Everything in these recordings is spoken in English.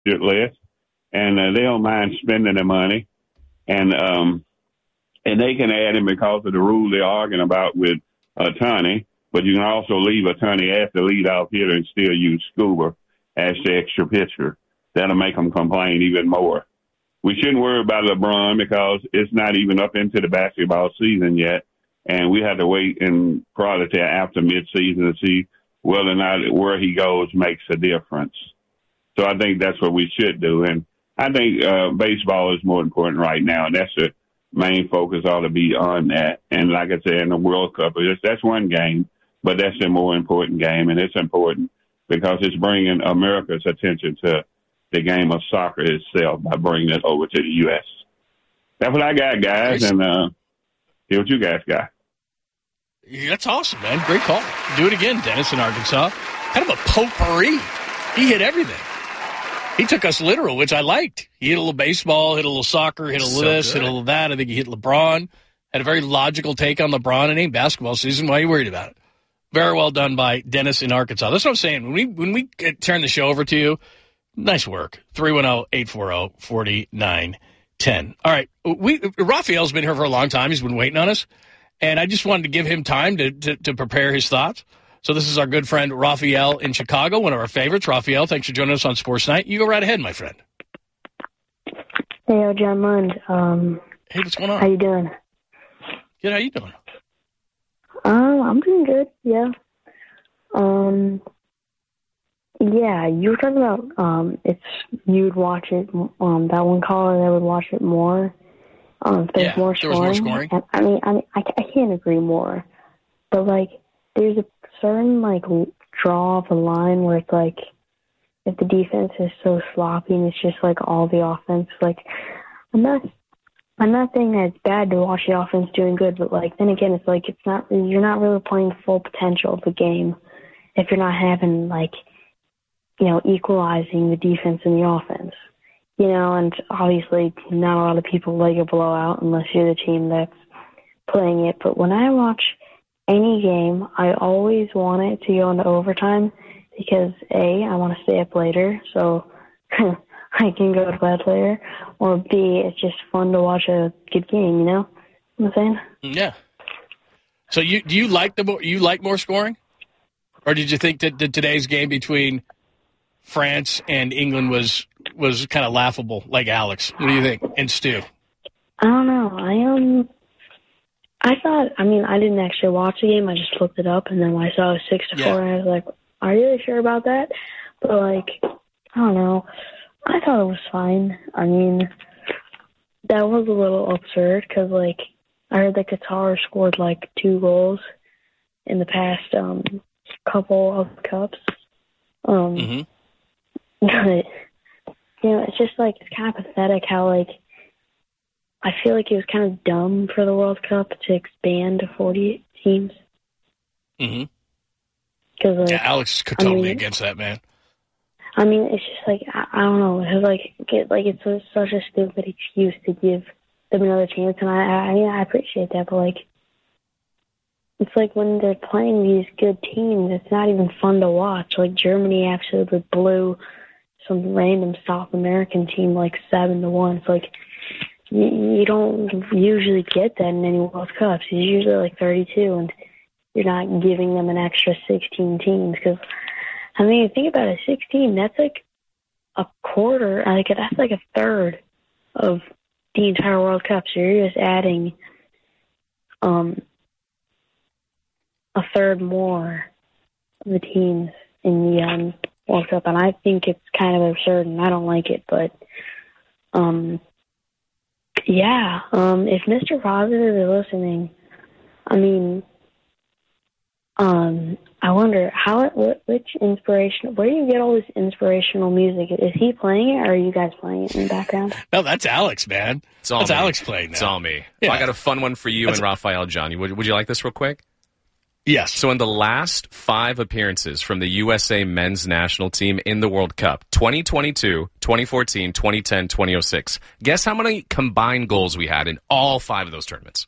list, and they don't mind spending the money, and they can add him because of the rule they're arguing about with Tunney. But you can also leave a Tunney as the leadoff hitter and still use Scuba as the extra pitcher. That'll make them complain even more. We shouldn't worry about LeBron because it's not even up into the basketball season yet, and we have to wait and probably till after midseason to see whether or not where he goes makes a difference. So I think that's what we should do, and I think baseball is more important right now, and that's the main focus ought to be on that. And like I said, in the World Cup, that's one game, but that's the more important game, and it's important because it's bringing America's attention to the game of soccer itself by bringing it over to the U.S. That's what I got, guys, and hear what you guys got. Yeah, that's awesome, man. Great call. Do it again, Dennis in Arkansas. Kind of a potpourri. He hit everything. He took us literal, which I liked. He hit a little baseball, hit a little soccer, hit a little this, hit a little that. I think he hit LeBron. Had a very logical take on LeBron. It ain't basketball season. Why are you worried about it? Very well done by Dennis in Arkansas. That's what I'm saying. When we turn the show over to you, nice work. 310-840-4910. All right. Raphael's been here for a long time. He's been waiting on us. And I just wanted to give him time to prepare his thoughts. So this is our good friend Raphael in Chicago, one of our favorites. Raphael, thanks for joining us on Sports Night. You go right ahead, my friend. Hey, John Lund. Hey, what's going on? How you doing? Good, how you doing? I'm doing good, yeah. Yeah, you were talking about if you'd watch it, that one caller that would watch it more. If there's more scoring. And, I can't agree more. But, like, there's a certain, like, draw of a line where it's, like, if the defense is so sloppy and it's just, like, all the offense, like, I'm not saying that it's bad to watch the offense doing good, but, like, then again, it's, like, you're not really playing the full potential of the game if you're not having, like, equalizing the defense and the offense. And obviously not a lot of people like a blowout unless you're the team that's playing it. But when I watch any game, I always want it to go into overtime because, A, I want to stay up later so I can go to bed later, or B, it's just fun to watch a good game, you know what I'm saying? Yeah. So do you like more scoring? Or did you think that today's game between France and England was kind of laughable, like Alex? What do you think? And Stu? I don't know. I thought, I didn't actually watch the game. I just looked it up, and then I saw it was 6-4, and I was like, are you really sure about that? But, like, I don't know. I thought it was fine. That was a little absurd because, like, I heard that Qatar scored, like, 2 goals in the past couple of cups. But, it's just, like, it's kind of pathetic how, like, I feel like it was kind of dumb for the World Cup to expand to 40 teams. Mm-hmm. Cause, like, yeah, Alex is totally against that, man. It's just, like, I don't know. It's such a stupid excuse to give them another chance, and I appreciate that, but, like, it's like when they're playing these good teams, it's not even fun to watch. Like, Germany absolutely blew some random South American team, like, 7-1. It's like, you don't usually get that in any World Cups. It's usually, like, 32, and you're not giving them an extra 16 teams. Because, think about it, 16, that's, like, a quarter, that's, like, a third of the entire World Cup. So you're just adding a third more of the teams in the World Cup, and I think it's kind of absurd, and I don't like it. But if Mr. Positive is listening, I wonder which inspiration. Where do you get all this inspirational music? Is he playing it, or are you guys playing it in the background? No, that's Alex, man. That's me. Alex playing that. It's all me. Yeah. I got a fun one for you and Raphael, Johnny. Would you like this real quick? Yes. So in the last 5 appearances from the USA men's national team in the World Cup, 2022, 2014, 2010, 2006, guess how many combined goals we had in all 5 of those tournaments?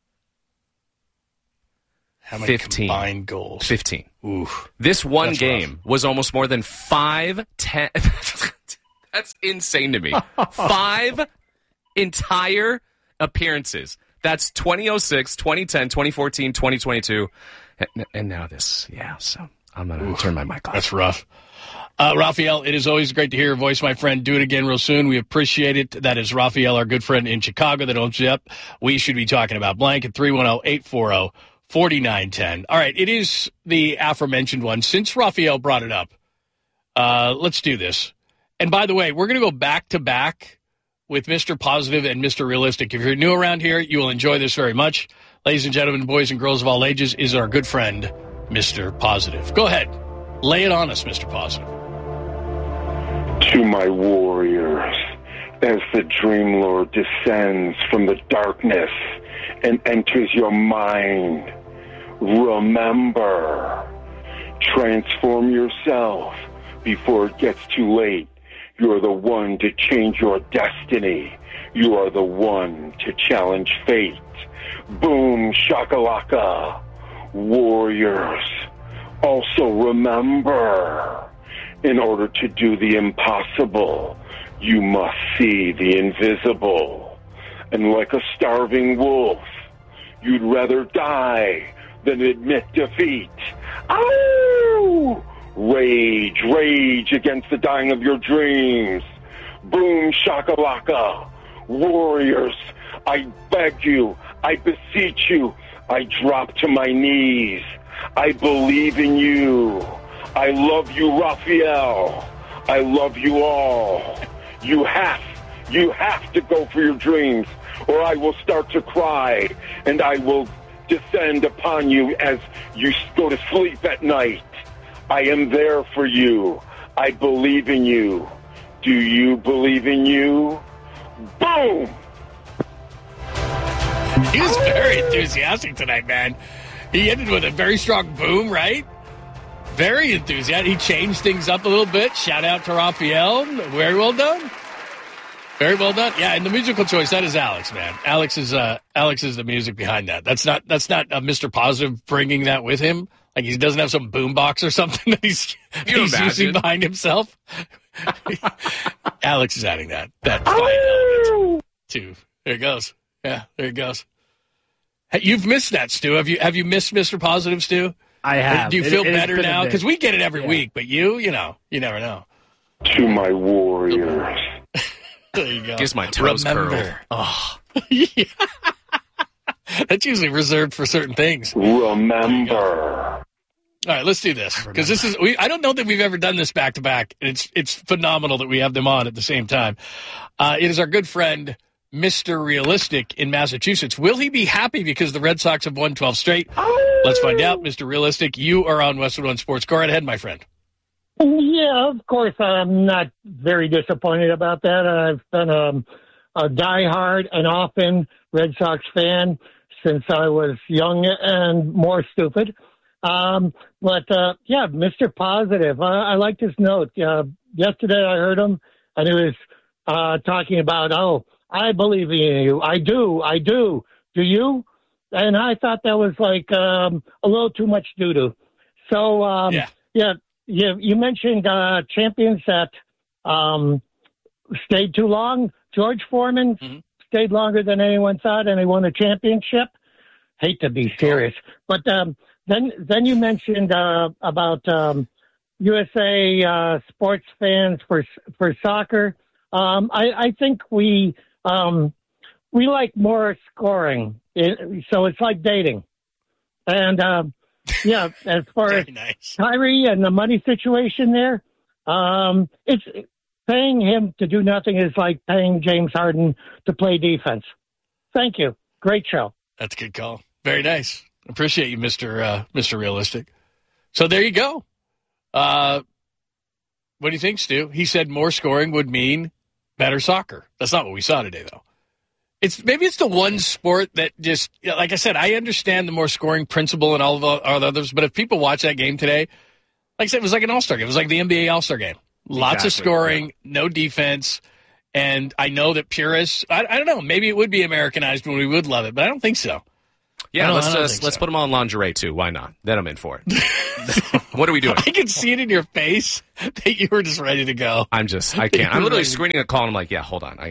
How many 15 combined goals? 15. Oof. This one That's game rough. was almost more than 5 That's insane to me. 5 entire appearances. That's 2006, 2010, 2014, 2022, and now this. Yeah, so I'm going to turn my mic off. That's rough. Raphael, it is always great to hear your voice, my friend. Do it again real soon. We appreciate it. That is Raphael, our good friend in Chicago that owns up. We should be talking about blank at 310-840-4910. All right, it is the aforementioned one. Since Raphael brought it up, let's do this. And by the way, we're going to go back-to-back with Mr. Positive and Mr. Realistic. If you're new around here, you will enjoy this very much. Ladies and gentlemen, boys and girls of all ages, is our good friend, Mr. Positive. Go ahead. Lay it on us, Mr. Positive. To my warriors, as the Dream Lord descends from the darkness and enters your mind, remember, transform yourself before it gets too late. You are the one to change your destiny. You are the one to challenge fate. Boom, shakalaka, warriors. Also remember, in order to do the impossible, you must see the invisible. And like a starving wolf, you'd rather die than admit defeat. Ow! Rage against the dying of your dreams. Boom, shakalaka. Warriors, I beg you, I beseech you, I drop to my knees. I believe in you. I love you, Raphael. I love you all. You have to go for your dreams, or I will start to cry, and I will descend upon you as you go to sleep at night. I am there for you. I believe in you. Do you believe in you? Boom! He was very enthusiastic tonight, man. He ended with a very strong boom, right? Very enthusiastic. He changed things up a little bit. Shout out to Raphael. Very well done. Very well done. Yeah, and the musical choice, that is Alex, man. Alex is the music behind that. That's not Mr. Positive bringing that with him. Like he doesn't have some boombox or something that he's using behind himself. Alex is adding that fine element too. There it goes. Yeah, there it goes. Hey, you've missed that, Stu. Have you missed Mr. Positive, Stu? I have. Do you feel better now? Because we get it every week, but you never know. To my warriors. There you go. Gives my toes curled. Oh. Yeah. That's usually reserved for certain things. Remember. All right, let's do this. Because I don't know that we've ever done this back to back. It's phenomenal that we have them on at the same time. It is our good friend, Mr. Realistic in Massachusetts. Will he be happy because the Red Sox have won 12 straight? Let's find out. Mr. Realistic, you are on Westwood One Sports. Go right ahead, my friend. Yeah, of course. I'm not very disappointed about that. I've been a diehard and often Red Sox fan since I was young and more stupid. But Mr. Positive, I like this note. Yesterday I heard him, and he was talking about, I believe in you. I do. Do you? And I thought that was like a little too much doo-doo. So, you mentioned champions that stayed too long. George Foreman stayed longer than anyone thought, and he won a championship. Hate to be serious. But then you mentioned about USA sports fans for soccer. I think we like more scoring. So it's like dating. And, as far as Kyrie and the money situation there, it's paying him to do nothing is like paying James Harden to play defense. Thank you. Great show. That's a good call. Very nice. Appreciate you, Mr. Realistic. So there you go. What do you think, Stu? He said more scoring would mean better soccer. That's not what we saw today, though. Maybe it's the one sport that just, like I said, I understand the more scoring principle and all of the others, but if people watch that game today, like I said, it was like an All-Star game. It was like the NBA All-Star game. Lots of scoring, no defense, and I know that purists, I don't know, maybe it would be Americanized when we would love it, but I don't think so. Yeah, let's put them all in lingerie too. Why not? Then I'm in for it. What are we doing? I can see it in your face that you were just ready to go. I can't. I'm literally screening a call and I'm like, yeah, hold on. I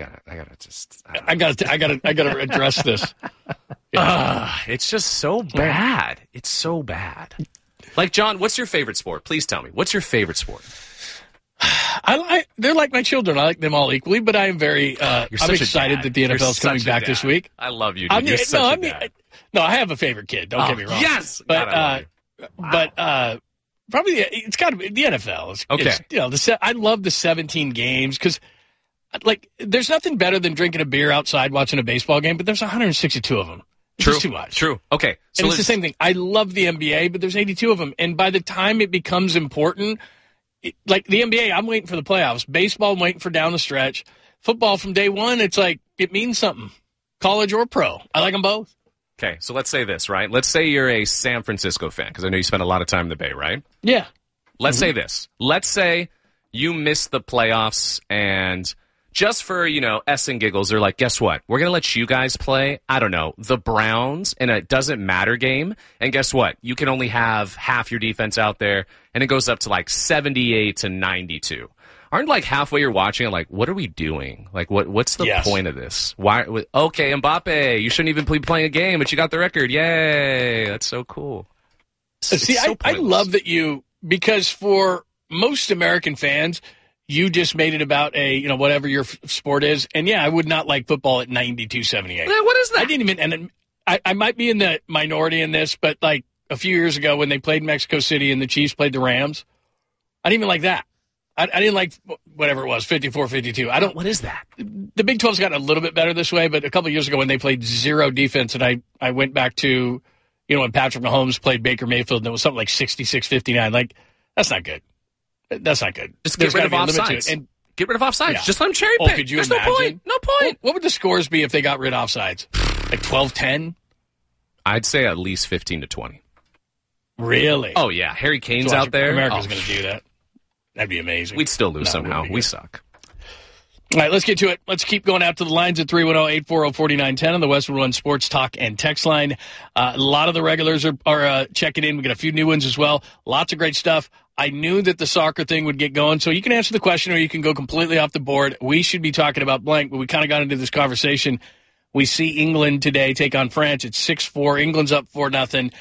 gotta address this. It's just so bad. It's so bad. Like, John, what's your favorite sport? Please tell me. What's your favorite sport? They're like my children. I like them all equally, but I am very. I'm excited that the NFL is coming back this week. I love you. Dude. No, I have a favorite kid. Don't get me wrong. Yes, but probably it's got to be the NFL. Okay, I love the 17 games because, like, there's nothing better than drinking a beer outside watching a baseball game. But there's 162 of them. It's just too much. True. Okay, so it's the same thing. I love the NBA, but there's 82 of them, and by the time it becomes important. Like the NBA, I'm waiting for the playoffs. Baseball, I'm waiting for down the stretch. Football, from day one, it's like it means something. College or pro. I like them both. Okay, so let's say this, right? Let's say you're a San Francisco fan, because I know you spend a lot of time in the Bay, right? Yeah. Let's say this. Let's say you miss the playoffs, and just for, S and giggles, they're like, guess what? We're going to let you guys play, I don't know, the Browns in a doesn't matter game. And guess what? You can only have half your defense out there, and it goes up to like 78 to 92. Aren't like halfway you're watching it like, what are we doing? Like, what's the point of this? Why? Okay, Mbappe, you shouldn't even be playing a game, but you got the record. Yay. That's so cool. See, I love that because for most American fans, you just made it about whatever your sport is. And, yeah, I would not like football at 92-78. What is that? I didn't even – and I might be in the minority in this, but, like, a few years ago when they played Mexico City and the Chiefs played the Rams, I didn't even like that. I didn't like whatever it was, 54-52. What is that? The Big 12's gotten a little bit better this way, but a couple of years ago when they played zero defense and I went back to, when Patrick Mahomes played Baker Mayfield and it was something like 66-59. Like, that's not good. That's not good. Just get rid of offsides. And get rid of offsides. Yeah. Just let them cherry pick. Could you There's imagine? No point. What would the scores be if they got rid of offsides? Like 12-10? I'd say at least 15-20. Really? Oh, yeah. Harry Kane's out there. America's going to do that. That'd be amazing. We'd still lose somehow. We suck. All right, let's get to it. Let's keep going out to the lines at 310-840-4910 on the Westwood One Sports Talk and Text line. A lot of the regulars are checking in. We got a few new ones as well. Lots of great stuff. I knew that the soccer thing would get going, so you can answer the question or you can go completely off the board. We should be talking about blank, but we kind of got into this conversation. We see England today take on France. It's 6-4. England's up 4-0.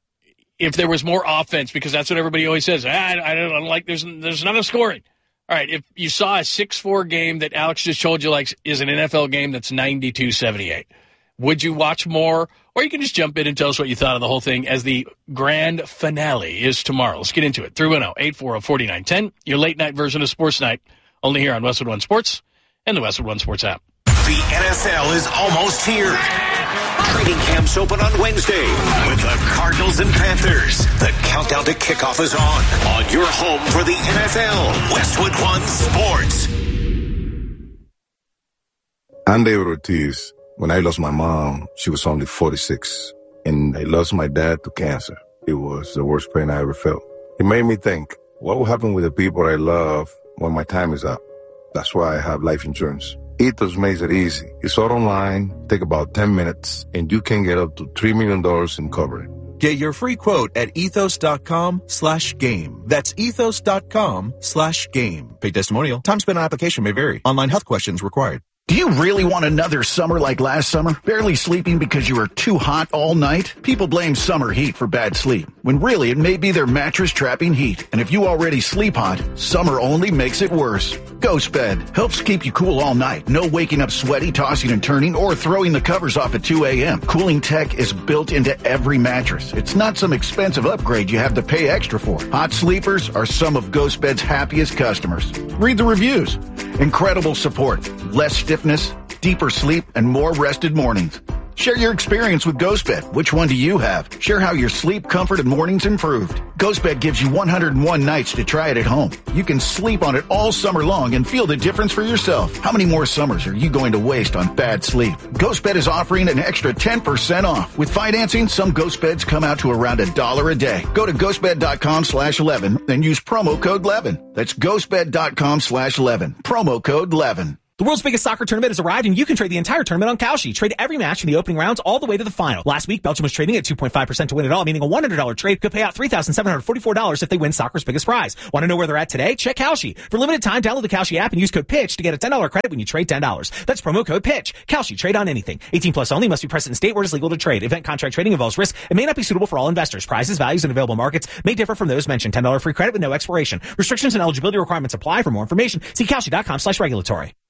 If there was more offense, because that's what everybody always says, I don't like there's not a scoring. All right, if you saw a 6-4 game that Alex just told you like is an NFL game that's 92-78, would you watch more? Or you can just jump in and tell us what you thought of the whole thing as the grand finale is tomorrow. Let's get into it. 310-840-4910, your late night version of Sports Night, only here on Westwood One Sports and the Westwood One Sports app. The NFL is almost here. Training camps open on Wednesday with the Cardinals and Panthers. The countdown to kickoff is on your home for the NFL, Westwood One Sports. I'm David Ortiz. When I lost my mom, she was only 46, and I lost my dad to cancer. It was the worst pain I ever felt. It made me think, what will happen with the people I love when my time is up? That's why I have life insurance. Ethos makes it easy. It's all online, take about 10 minutes, and you can get up to $3 million in coverage. Get your free quote at ethos.com/game. That's ethos.com/game. Paid testimonial. Time spent on application may vary. Online health questions required. Do you really want another summer like last summer? Barely sleeping because you were too hot all night? People blame summer heat for bad sleep, when really it may be their mattress trapping heat. And if you already sleep hot, summer only makes it worse. Ghost Bed helps keep you cool all night. No waking up sweaty, tossing and turning, or throwing the covers off at 2 a.m. Cooling tech is built into every mattress. It's not some expensive upgrade you have to pay extra for. Hot sleepers are some of Ghost Bed's happiest customers. Read the reviews. Incredible support, less stiffness, deeper sleep, and more rested mornings. Share your experience with GhostBed. Which one do you have? Share how your sleep, comfort, and mornings improved. GhostBed gives you 101 nights to try it at home. You can sleep on it all summer long and feel the difference for yourself. How many more summers are you going to waste on bad sleep? GhostBed is offering an extra 10% off. With financing, some GhostBeds come out to around $1 a day. Go to ghostbed.com/11 and use promo code 11. That's ghostbed.com/11. Promo code 11. The world's biggest soccer tournament has arrived, and you can trade the entire tournament on Kalshi. Trade every match from the opening rounds all the way to the final. Last week, Belgium was trading at 2.5% to win it all, meaning a $100 trade could pay out $3,744 if they win soccer's biggest prize. Want to know where they're at today? Check Kalshi. For limited time, download the Kalshi app and use code PITCH to get a $10 credit when you trade $10. That's promo code PITCH. Kalshi. Trade on anything. 18 plus only. Must be present in state where it is legal to trade. Event contract trading involves risk and may not be suitable for all investors. Prices, values, and available markets may differ from those mentioned. $10 free credit with no expiration. Restrictions and eligibility requirements apply. For more information, see Kalshi.com/regulatory.